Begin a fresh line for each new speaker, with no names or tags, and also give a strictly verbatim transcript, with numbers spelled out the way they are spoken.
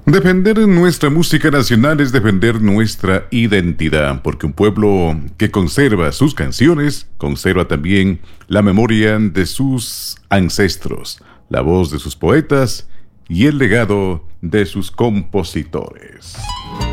Defender nuestra música nacional es defender nuestra identidad, porque un pueblo que conserva sus canciones, conserva también la memoria de sus ancestros, la voz de sus poetas y el legado de sus compositores.